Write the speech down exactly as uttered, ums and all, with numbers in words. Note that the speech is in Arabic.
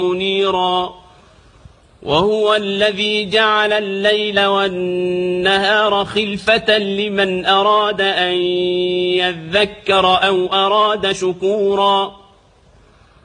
منيرا وهو الذي جعل الليل والنهار خلفة لمن أراد أن يذكر أو أراد شكورا